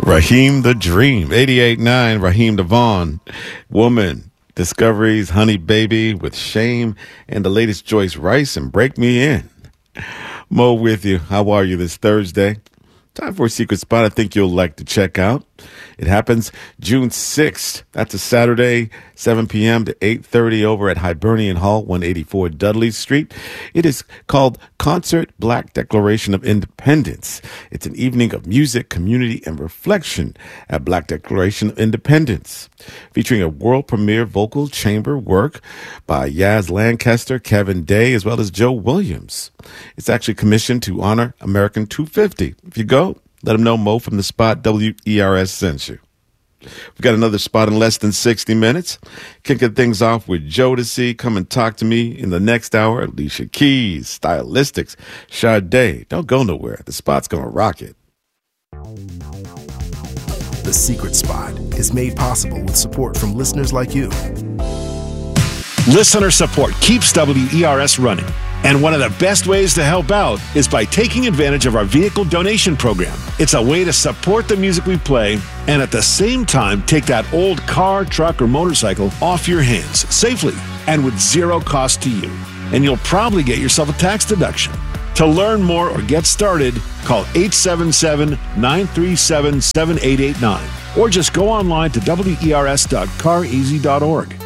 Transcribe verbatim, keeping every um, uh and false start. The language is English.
Raheem the Dream, eighty-eight point nine, Raheem DeVaughn, Woman, Discoveries, Honey Baby with Shame, and the latest Joyce Rice and Break Me In. Mo with you. How are you this Thursday? Time for a secret spot I think you'll like to check out. It happens June sixth. That's a Saturday, seven p.m. to eight thirty over at Hibernian Hall, one eighty-four Dudley Street. It is called Concert Black Declaration of Independence. It's an evening of music, community, and reflection at Black Declaration of Independence, featuring a world premiere vocal chamber work by Yaz Lancaster, Kevin Day, as well as Joe Williams. It's actually commissioned to honor American two fifty. If you go, let them know Mo from the spot W E R S sent you. We've got another spot in less than sixty minutes. Kicking things off with Jodeci. Come and talk to me in the next hour. Alicia Keys, Stylistics, Sade. Don't go nowhere. The spot's going to rock it. The Secret Spot is made possible with support from listeners like you. Listener support keeps W E R S running. And one of the best ways to help out is by taking advantage of our vehicle donation program. It's a way to support the music we play and at the same time take that old car, truck, or motorcycle off your hands safely and with zero cost to you. And you'll probably get yourself a tax deduction. To learn more or get started, call eight seven seven, nine three seven, seven eight eight nine or just go online to W E R S dot car easy dot org.